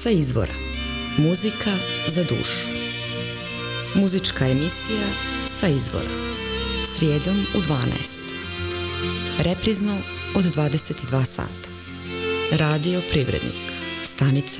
Sa izvora. Muzika za dušu. Muzička emisija Sa izvora. Srijedom u 12. Reprizno od 22 sata. Radio Privrednik. Stanica